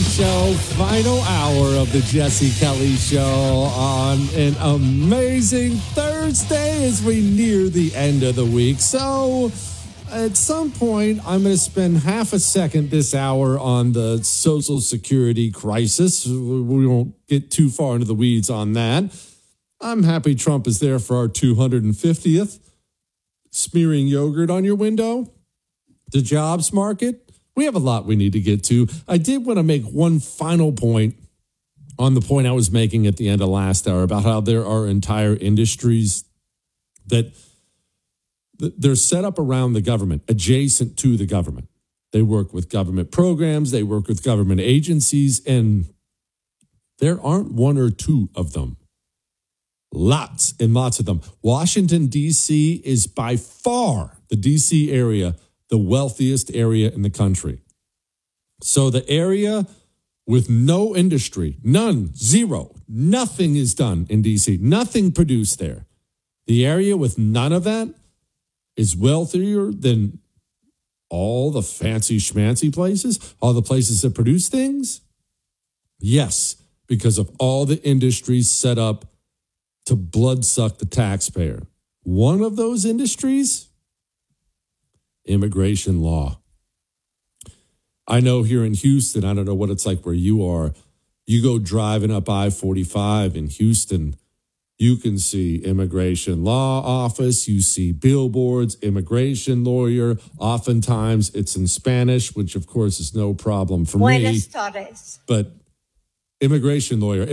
Show, final hour of the Jesse Kelly Show on an amazing Thursday as we near the end of the week. So at some point, I'm going to spend half a second this hour on the Social Security crisis. We won't get too far into the weeds on that. I'm happy Trump is there for our 250th. Smearing yogurt on your window. The jobs market. We have a lot we need to get to. I did want to make one final point on the point I was making at the end of last hour about how there are entire industries that they're set up around the government, adjacent to the government. They work with government programs, they work with government agencies, and there aren't one or two of them. Lots and lots of them. Washington, D.C. is by far, the D.C. area, the wealthiest area in the country. So the area with no industry, none, zero, nothing is done in D.C., nothing produced there. The area with none of that is wealthier than all the fancy schmancy places, all the places that produce things. Yes, because of all the industries set up to bloodsuck the taxpayer. One of those industries, immigration law. I know here in Houston, I don't know what it's like where you are. You go driving up I-45 in Houston, you can see immigration law office, you see billboards, immigration lawyer. Oftentimes it's in Spanish, which of course is no problem for Buenas tardes. But immigration lawyer.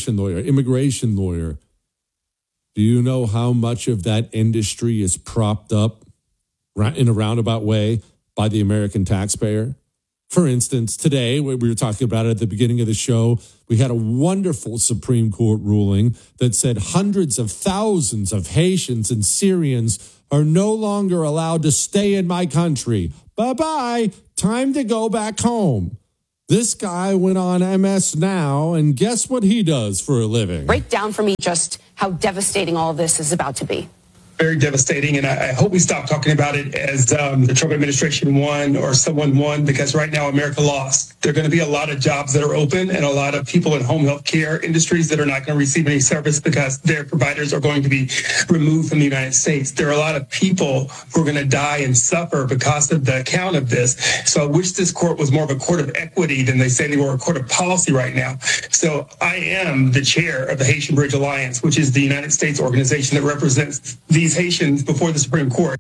Do you know how much of that industry is propped up in a roundabout way by the American taxpayer? For instance, today, we were talking about it at the beginning of the show, we had a wonderful Supreme Court ruling that said hundreds of thousands of Haitians and Syrians are no longer allowed to stay in my country. Bye-bye. Time to go back home. This guy went on MS Now, and guess what he does for a living? Break down for me just how devastating all of this is about to be. Very devastating, and I hope we stop talking about it as the Trump administration won or someone won, because right now America lost. There are going to be a lot of jobs that are open and a lot of people in home health care industries that are not going to receive any service because their providers are going to be removed from the United States. There are a lot of people who are going to die and suffer because of the account of this. So I wish this court was more of a court of equity than they say they were a court of policy right now. So I am the chair of the Haitian Bridge Alliance, which is the United States organization that represents these Haitians before the Supreme Court.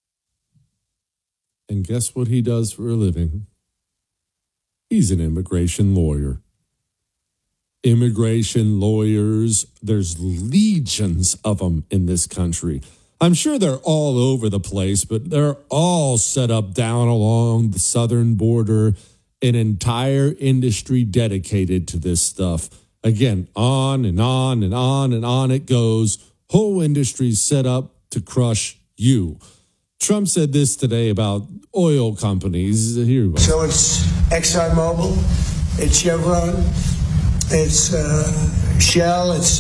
And guess what he does for a living? He's an immigration lawyer. Immigration lawyers, there's legions of them in this country. I'm sure they're all over the place, but they're all set up down along the southern border, an entire industry dedicated to this stuff. Again, on and on and on and on it goes. Whole industry set up to crush you. Trump said this today about oil companies. Here. So it's ExxonMobil, it's Chevron, it's Shell, it's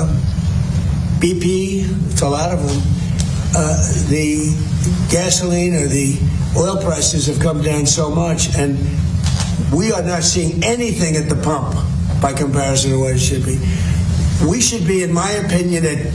BP, it's a lot of them. The gasoline or the oil prices have come down so much, and we are not seeing anything at the pump by comparison to what it should be. We should be, in my opinion, at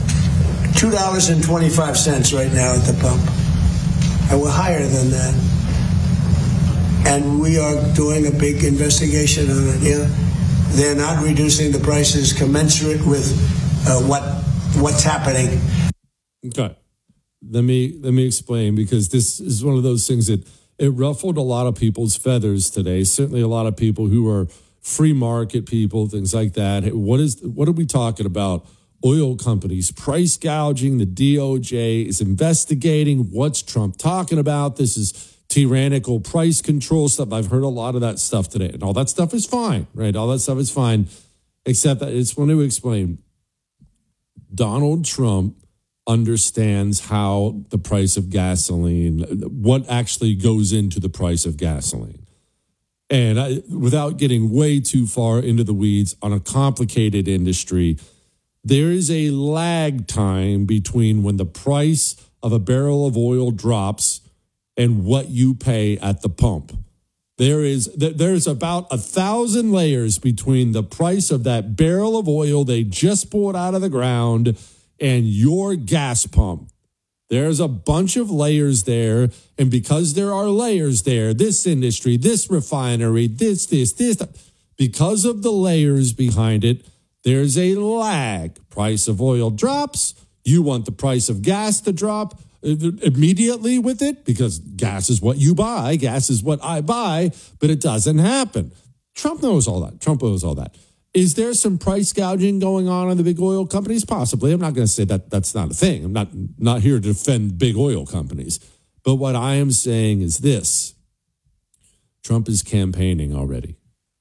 $2.25 right now at the pump. And we're higher than that. And we are doing a big investigation on it. Yeah, they're not reducing the prices commensurate with what's happening. Okay. Let me explain, because this is one of those things that it ruffled a lot of people's feathers today. Certainly a lot of people who are free market people, things like that. What are we talking about? Oil companies, price gouging. The DOJ is investigating. What's Trump talking about? This is tyrannical price control stuff. I've heard a lot of that stuff today, and all that stuff is fine, right? All that stuff is fine, except that it's going to explain. Donald Trump understands how the price of gasoline, what actually goes into the price of gasoline. And without getting way too far into the weeds on a complicated industry, there is a lag time between when the price of a barrel of oil drops and what you pay at the pump. There's about 1,000 layers between the price of that barrel of oil they just pulled out of the ground and your gas pump. There's a bunch of layers there, and because there are layers there, this industry, this refinery, this, because of the layers behind it, there's a lag. Price of oil drops. You want the price of gas to drop immediately with it because gas is what you buy. Gas is what I buy, but it doesn't happen. Trump knows all that. Is there some price gouging going on in the big oil companies? Possibly. I'm not going to say that that's not a thing. I'm not here to defend big oil companies. But what I am saying is this. Trump is campaigning already.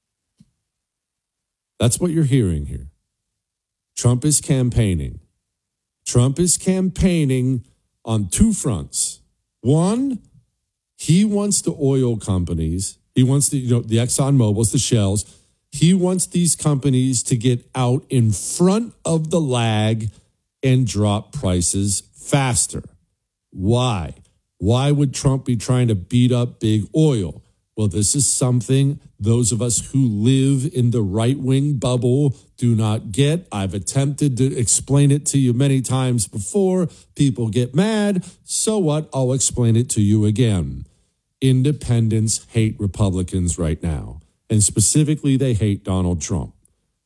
That's what you're hearing here. Trump is campaigning. Trump is campaigning on two fronts. One, he wants the oil companies. He wants the Exxon Mobils, the Shells. He wants these companies to get out in front of the lag and drop prices faster. Why? Why would Trump be trying to beat up big oil? Well, this is something those of us who live in the right-wing bubble do not get. I've attempted to explain it to you many times before. People get mad. So what? I'll explain it to you again. Independents hate Republicans right now. And specifically, they hate Donald Trump.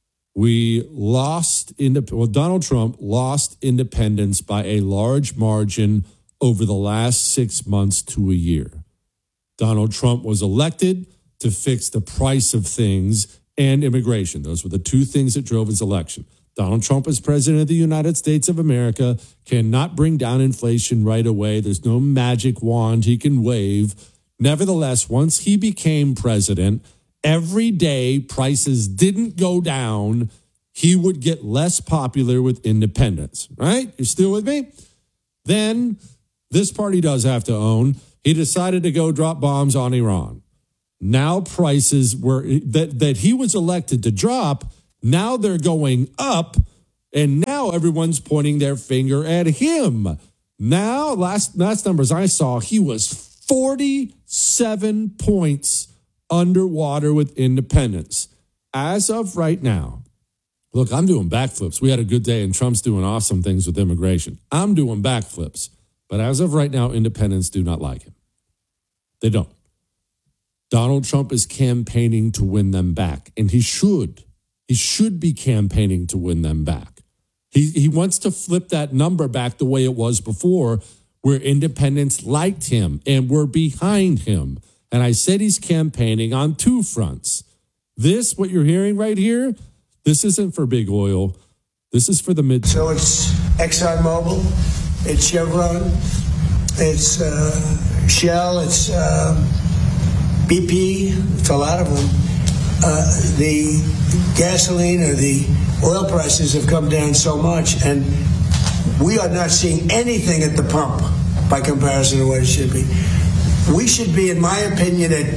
Donald Trump lost independents by a large margin over the last 6 months to a year. Donald Trump was elected to fix the price of things and immigration. Those were the two things that drove his election. Donald Trump, as president of the United States of America, cannot bring down inflation right away. There's no magic wand he can wave. Nevertheless, once he became president, every day prices didn't go down, he would get less popular with independents, right? You're still with me? Then this party does have to own, he decided to go drop bombs on Iran. Now prices that he was elected to drop, now they're going up, and now everyone's pointing their finger at him. Now, last numbers I saw, he was 47 points underwater with independents. As of right now, look, I'm doing backflips. We had a good day, and Trump's doing awesome things with immigration. I'm doing backflips. But as of right now, independents do not like him. They don't. Donald Trump is campaigning to win them back, and he should. He should be campaigning to win them back. He wants to flip that number back the way it was before, where independents liked him and were behind him. And I said he's campaigning on two fronts. This, what you're hearing right here, this isn't for big oil. This is for the mid. So it's ExxonMobil, it's Chevron, it's Shell, it's BP, it's a lot of them. The gasoline or the oil prices have come down so much, and we are not seeing anything at the pump by comparison to what it should be. We should be, in my opinion, at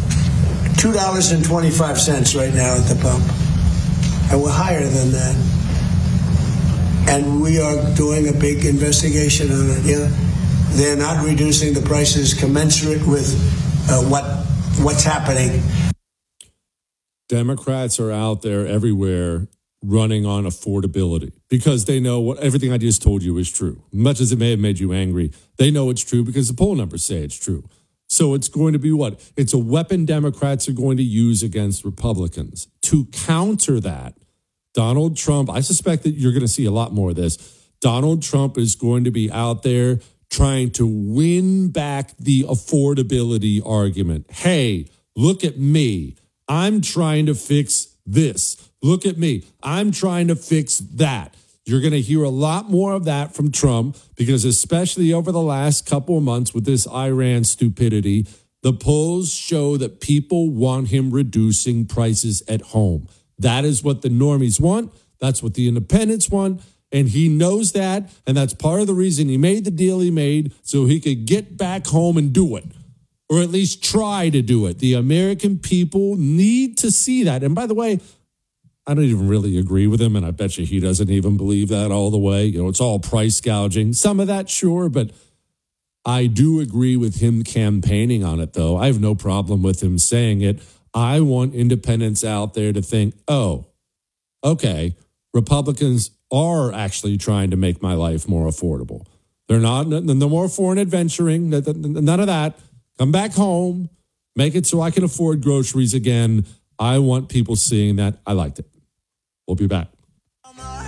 $2.25 right now at the pump. And we're higher than that. And we are doing a big investigation on it. Yeah, they're not reducing the prices commensurate with what's happening. Democrats are out there everywhere running on affordability because they know everything I just told you is true. Much as it may have made you angry, they know it's true because the poll numbers say it's true. So it's going to be what? It's a weapon Democrats are going to use against Republicans. To counter that, Donald Trump, I suspect that you're going to see a lot more of this. Donald Trump is going to be out there trying to win back the affordability argument. Hey, look at me. I'm trying to fix this. Look at me. I'm trying to fix that. You're going to hear a lot more of that from Trump because especially over the last couple of months with this Iran stupidity, the polls show that people want him reducing prices at home. That is what the normies want. That's what the independents want. And he knows that. And that's part of the reason he made the deal he made so he could get back home and do it. Or at least try to do it. The American people need to see that. And by the way, I don't even really agree with him, and I bet you he doesn't even believe that all the way. You know, it's all price gouging. Some of that, sure, but I do agree with him campaigning on it, though. I have no problem with him saying it. I want independents out there to think, oh, okay, Republicans are actually trying to make my life more affordable. They're not, no more foreign adventuring, none of that. Come back home, make it so I can afford groceries again. I want people seeing that. I liked it. We'll be back.